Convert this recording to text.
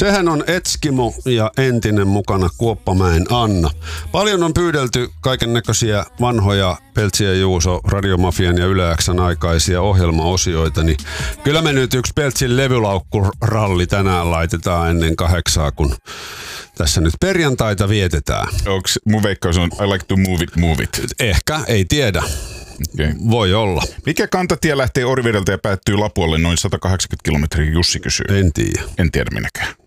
Sehän on Etskimo ja entinen mukana Kuoppamäen Anna. Paljon on pyydelty kaikennäköisiä vanhoja Peltsi ja Juuso, Radiomafian ja Yle X:n aikaisia ohjelmaosioita, niin kyllä me nyt yksi Peltsin levylaukkuralli tänään laitetaan ennen 8, kun tässä nyt perjantaita vietetään. Onks mun veikkaus on I like to move it? Ehkä, ei tiedä. Okay. Voi olla. Mikä kantatie lähtee Orivedeltä ja päättyy Lapualle noin 180 kilometriä, Jussi kysyy. En tiedä. En tiedä minäkään.